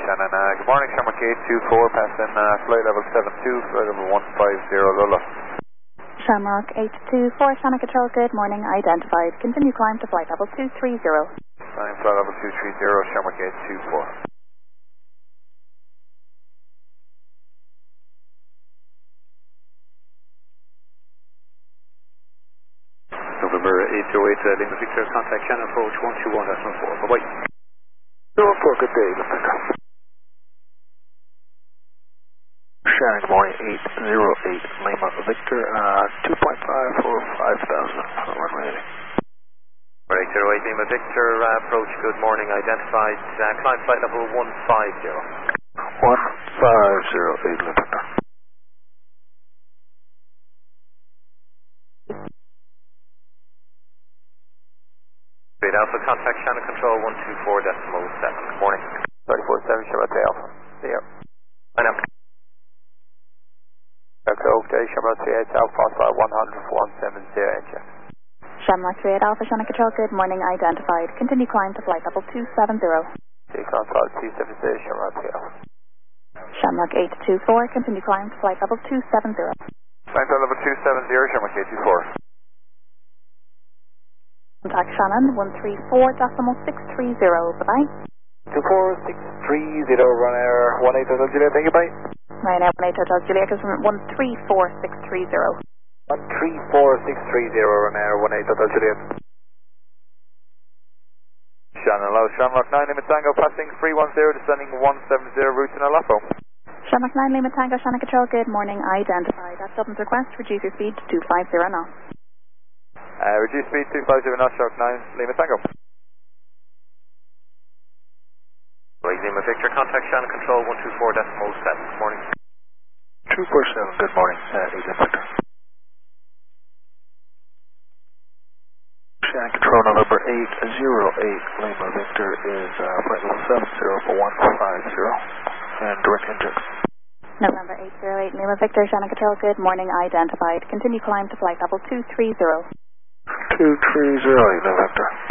Shannon. Good morning, Shamrock 824, passing flight level 72, flight level 150, Lula. Shamrock 824, Shannon Control, good morning, identified. Continue climb to flight level 230. Climb flight level 230, Shamrock 824. November 808, Lima Victor, contact Shannon approach 121.4. Bye-bye. 214, good day, Victor. Shannon, good morning, 808, Lima Victor, 2.5 for 5,000, runway 80. 808, Lima Victor, approach, good morning, identified, climb flight level 150. 150, Lima Victor. Great Alpha, contact Shannon Control 124.7. Good morning. 34-7, Shamrock Alpha. See you. I know. Oak Day, Shamrock 38 Alpha, flight 100 170, engine. Shamrock 38 Alpha, Shannon Control, good morning, identified. Continue climb to flight level 270. Decon flight 270, Shamrock Alpha. Shamrock 824, continue climb to flight level 270. Climb flight level 270, Shamrock 824. Contact Shannon 134.630, bye-bye. 24630, run air 18 Hotel Juliet, thank you, bye. Ryanair 18 Hotel Juliet, is 134630. 134,630, run air 18 Hotel Juliet. Shannon Low, Shamrock 9, Lima Tango, passing 310, descending 170, route to Nalapo. Shamrock 9, Lima Tango, Shannon Control, good morning, identified. At Dublin's request, reduce your speed to 250 knots. Reduce speed 250 knots, Shark 9, Lima Tango. Right, Lima Victor, contact Shannon Control 124.7. Good morning. 247, good morning, Lima Victor. Shannon Control November 808, Lima Victor is flight level 70 for 150, and direct engine. November 808, Lima Victor, Shannon Control, good morning, identified. Continue climb to flight level 230. 230, Lima Victor.